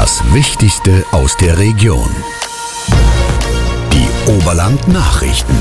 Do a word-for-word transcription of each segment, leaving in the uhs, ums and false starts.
Das Wichtigste aus der Region. Die Oberland-Nachrichten.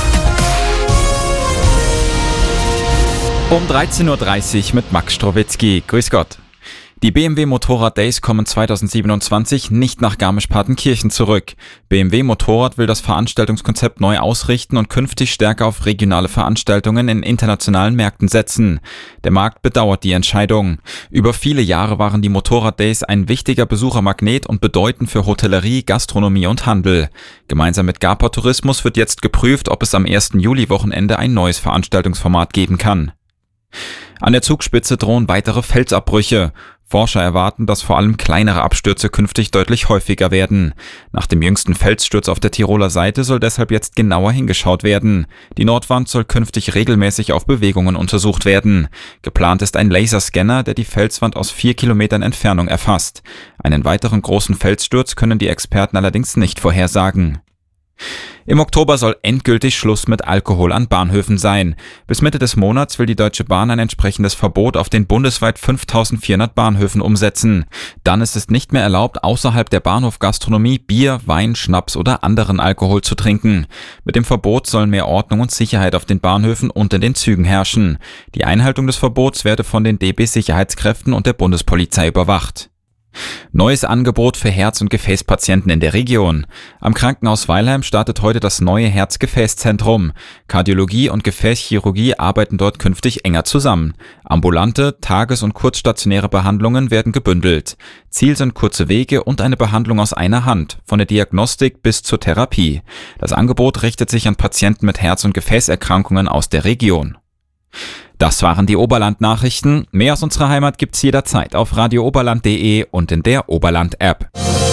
Um dreizehn Uhr dreißig mit Max Strowitzki. Grüß Gott. Die B M W Motorrad Days kommen zweitausendsiebenundzwanzig nicht nach Garmisch-Partenkirchen zurück. B M W Motorrad will das Veranstaltungskonzept neu ausrichten und künftig stärker auf regionale Veranstaltungen in internationalen Märkten setzen. Der Markt bedauert die Entscheidung. Über viele Jahre waren die Motorrad Days ein wichtiger Besuchermagnet und bedeutend für Hotellerie, Gastronomie und Handel. Gemeinsam mit Gapa Tourismus wird jetzt geprüft, ob es am ersten Juli-Wochenende ein neues Veranstaltungsformat geben kann. An der Zugspitze drohen weitere Felsabbrüche. Forscher erwarten, dass vor allem kleinere Abstürze künftig deutlich häufiger werden. Nach dem jüngsten Felssturz auf der Tiroler Seite soll deshalb jetzt genauer hingeschaut werden. Die Nordwand soll künftig regelmäßig auf Bewegungen untersucht werden. Geplant ist ein Laserscanner, der die Felswand aus vier Kilometern Entfernung erfasst. Einen weiteren großen Felssturz können die Experten allerdings nicht vorhersagen. Im Oktober soll endgültig Schluss mit Alkohol an Bahnhöfen sein. Bis Mitte des Monats will die Deutsche Bahn ein entsprechendes Verbot auf den bundesweit fünftausendvierhundert Bahnhöfen umsetzen. Dann ist es nicht mehr erlaubt, außerhalb der Bahnhofgastronomie Bier, Wein, Schnaps oder anderen Alkohol zu trinken. Mit dem Verbot sollen mehr Ordnung und Sicherheit auf den Bahnhöfen und in den Zügen herrschen. Die Einhaltung des Verbots werde von den D B-Sicherheitskräften und der Bundespolizei überwacht. Neues Angebot für Herz- und Gefäßpatienten in der Region. Am Krankenhaus Weilheim startet heute das neue Herz-Gefäß-Zentrum. Kardiologie und Gefäßchirurgie arbeiten dort künftig enger zusammen. Ambulante, tages- und kurzstationäre Behandlungen werden gebündelt. Ziel sind kurze Wege und eine Behandlung aus einer Hand, von der Diagnostik bis zur Therapie. Das Angebot richtet sich an Patienten mit Herz- und Gefäßerkrankungen aus der Region. Das waren die Oberland-Nachrichten. Mehr aus unserer Heimat gibt's jederzeit auf radio oberland punkt de und in der Oberland-App.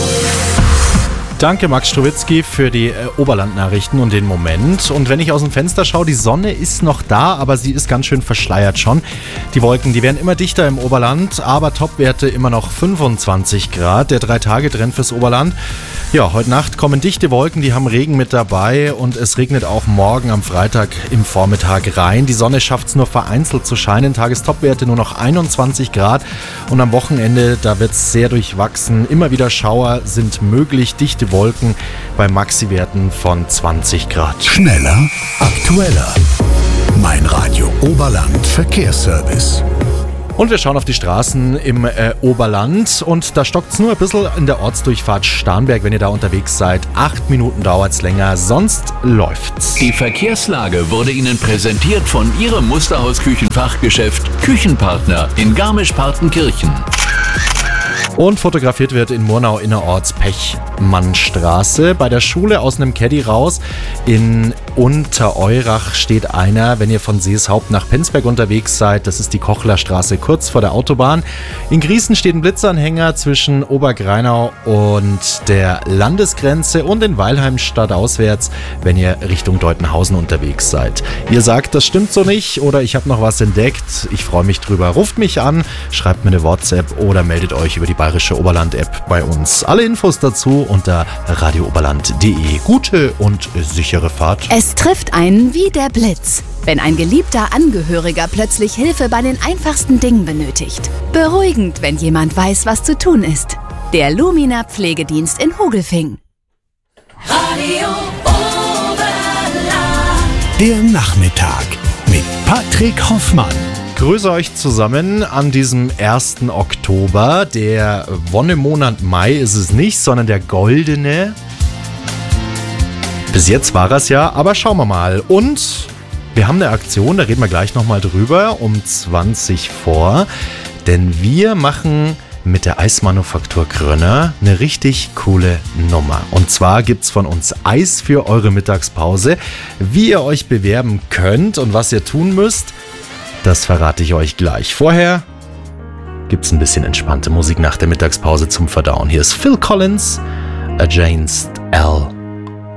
Danke Max Strowitzki für die äh, Oberland-Nachrichten und den Moment. Und wenn ich aus dem Fenster schaue, die Sonne ist noch da, aber sie ist ganz schön verschleiert schon. Die Wolken, die werden immer dichter im Oberland, aber Topwerte immer noch fünfundzwanzig Grad. Der Drei-Tage-Trend fürs Oberland. Ja, heute Nacht kommen dichte Wolken, die haben Regen mit dabei und es regnet auch morgen am Freitag im Vormittag rein. Die Sonne schafft es nur vereinzelt zu scheinen. Tagestopwerte nur noch einundzwanzig Grad und am Wochenende, da wird es sehr durchwachsen. Immer wieder Schauer sind möglich, dichte Wolken bei Maxi-Werten von zwanzig Grad. Schneller, aktueller. Mein Radio Oberland Verkehrsservice. Und wir schauen auf die Straßen im äh, Oberland und da stockt es nur ein bisschen in der Ortsdurchfahrt Starnberg, wenn ihr da unterwegs seid. Acht Minuten dauert es länger, sonst läuft's. Die Verkehrslage wurde Ihnen präsentiert von Ihrem Musterhaus-Küchenfachgeschäft Küchenpartner in Garmisch-Partenkirchen. Und fotografiert wird in Murnau innerorts Pechmannstraße. Bei der Schule aus einem Caddy raus. In Untereurach steht einer, wenn ihr von Seeshaupt nach Penzberg unterwegs seid. Das ist die Kochlerstraße kurz vor der Autobahn. In Griesen steht ein Blitzanhänger zwischen Obergreinau und der Landesgrenze und in Weilheim stadtauswärts, wenn ihr Richtung Deutenhausen unterwegs seid. Ihr sagt, das stimmt so nicht oder ich habe noch was entdeckt. Ich freue mich drüber. Ruft mich an, schreibt mir eine WhatsApp oder meldet euch über die Bayerische Oberland-App bei uns. Alle Infos dazu unter radio oberland punkt de. Gute und sichere Fahrt. Es trifft einen wie der Blitz, wenn ein geliebter Angehöriger plötzlich Hilfe bei den einfachsten Dingen benötigt. Beruhigend, wenn jemand weiß, was zu tun ist. Der Lumina Pflegedienst in Hogelfing. Radio Oberland. Der Nachmittag mit Patrick Hoffmann. Grüße euch zusammen an diesem ersten Oktober. Der Wonnemonat Mai ist es nicht, sondern der goldene. Bis jetzt war es ja, aber schauen wir mal. Und wir haben eine Aktion, da reden wir gleich nochmal drüber, um zwanzig vor. Denn wir machen mit der Eismanufaktur Grönner eine richtig coole Nummer. Und zwar gibt's von uns Eis für eure Mittagspause. Wie ihr euch bewerben könnt und was ihr tun müsst, das verrate ich euch gleich. Vorher gibt's ein bisschen entspannte Musik nach der Mittagspause zum Verdauen. Hier ist Phil Collins, Against All